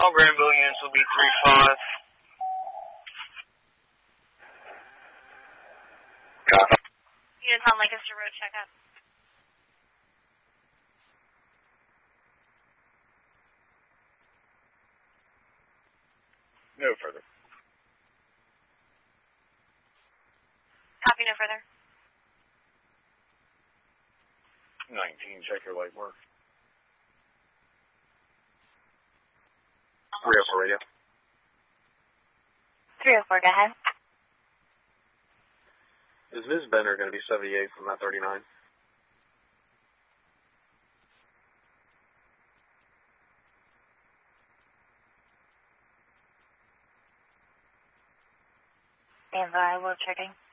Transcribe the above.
All Granville units will be 3-5. Copy. Units on Lancaster Road, check out. No further. Copy, no further. 19, check your light work. 304 radio. 304, go ahead. Is Ms. Bender going to be 78 from that 39? Stand by, we're checking.